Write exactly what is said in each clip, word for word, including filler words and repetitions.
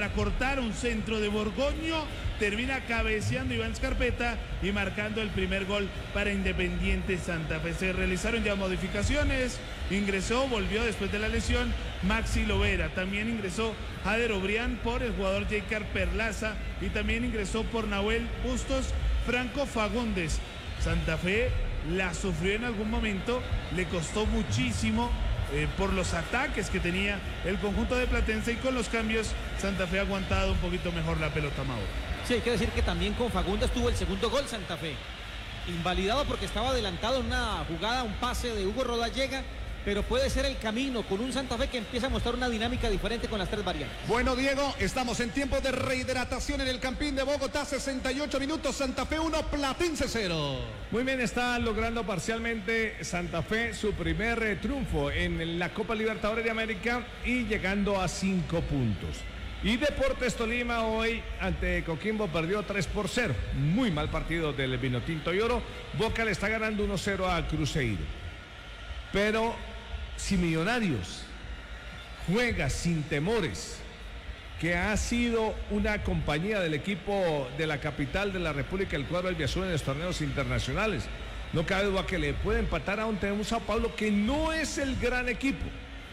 para cortar un centro de Borgoño. Termina cabeceando Iván Scarpetta y marcando el primer gol para Independiente Santa Fe. Se realizaron ya modificaciones. Ingresó, volvió después de la lesión Maxi Lovera. También ingresó Jader Obrián por el jugador Jeicar Perlaza. Y también ingresó por Nahuel Bustos Franco Fagundes. Santa Fe la sufrió en algún momento. Le costó muchísimo. Eh, por los ataques que tenía el conjunto de Platense, y con los cambios Santa Fe ha aguantado un poquito mejor la pelota, Mauro. Sí, hay que decir que también con Fagundes tuvo el segundo gol Santa Fe, invalidado porque estaba adelantado en una jugada, un pase de Hugo Rodallega, pero puede ser el camino con un Santa Fe que empieza a mostrar una dinámica diferente con las tres variantes. Bueno, Diego, estamos en tiempo de rehidratación en el Campín de Bogotá, sesenta y ocho minutos, Santa Fe uno, Platense cero. Muy bien, está logrando parcialmente Santa Fe su primer eh, triunfo en la Copa Libertadores de América y llegando a cinco puntos. Y Deportes Tolima hoy ante Coquimbo perdió tres por cero. Muy mal partido del Vinotinto y Oro. Boca le está ganando uno cero a Cruzeiro. Pero si Millonarios juega sin temores, que ha sido una compañía del equipo de la capital de la República, el cuadro albiazul, en los torneos internacionales, no cabe duda que le puede empatar a un, un Sao Paulo que no es el gran equipo,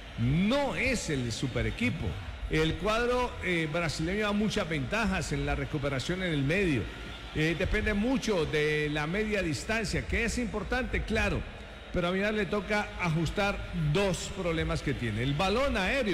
no es el super equipo. El cuadro eh, brasileño da muchas ventajas en la recuperación en el medio, eh, depende mucho de la media distancia, que es importante, claro, pero a Millonarios le toca ajustar dos problemas que tiene: el balón aéreo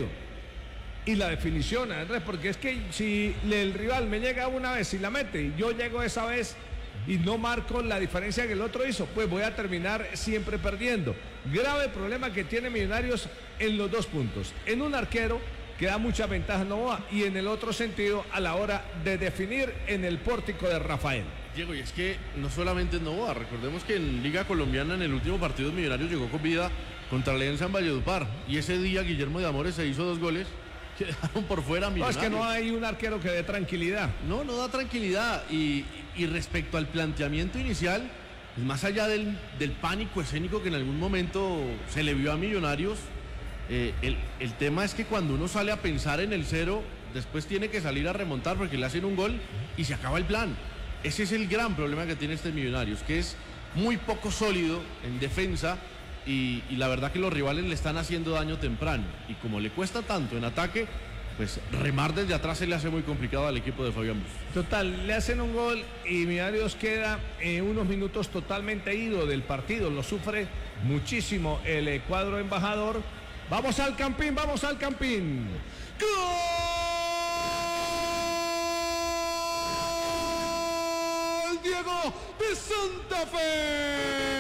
y la definición, Andrés, porque es que si el rival me llega una vez y la mete y yo llego esa vez y no marco la diferencia que el otro hizo, pues voy a terminar siempre perdiendo. Grave problema que tiene Millonarios en los dos puntos: en un arquero que da muchas ventajas Novoa, y en el otro sentido a la hora de definir en el pórtico de Rafael. Diego, y es que no solamente es Novoa, recordemos que en Liga Colombiana en el último partido Millonarios llegó con vida contra Alianza en Valledupar, y ese día Guillermo de Amores se hizo dos goles que dejaron por fuera a Millonarios. No, es que no hay un arquero que dé tranquilidad. No, no da tranquilidad, y, y respecto al planteamiento inicial, pues más allá del, del pánico escénico que en algún momento se le vio a Millonarios, eh, el, el tema es que cuando uno sale a pensar en el cero, después tiene que salir a remontar porque le hacen un gol y se acaba el plan. Ese es el gran problema que tiene este Millonarios, que es muy poco sólido en defensa, y, y la verdad que los rivales le están haciendo daño temprano, y como le cuesta tanto en ataque, pues remar desde atrás se le hace muy complicado al equipo de Fabián Bustos. Total, le hacen un gol y Millonarios queda en unos minutos totalmente ido del partido, lo sufre muchísimo el eh, cuadro embajador. Vamos al Campín, vamos al Campín. ¡Gol, Diego, de Santa Fe!